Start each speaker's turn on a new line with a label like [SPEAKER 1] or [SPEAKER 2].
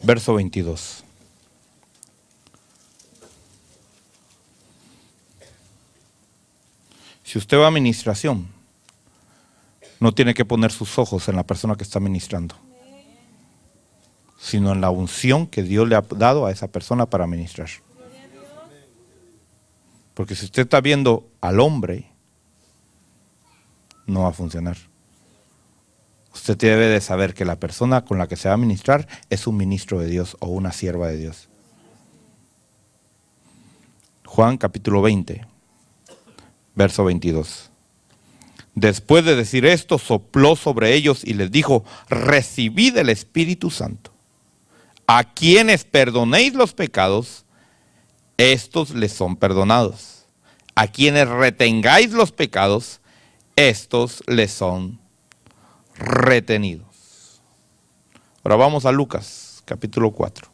[SPEAKER 1] verso 22. Si usted va a administración, no tiene que poner sus ojos en la persona que está ministrando, sino en la unción que Dios le ha dado a esa persona para ministrar. Porque si usted está viendo al hombre, no va a funcionar. Usted debe de saber que la persona con la que se va a ministrar es un ministro de Dios o una sierva de Dios. Juan capítulo 20, verso 22. Después de decir esto, sopló sobre ellos y les dijo: recibid el Espíritu Santo. A quienes perdonéis los pecados, estos les son perdonados. A quienes retengáis los pecados, estos les son retenidos. Ahora vamos a Lucas, capítulo 4.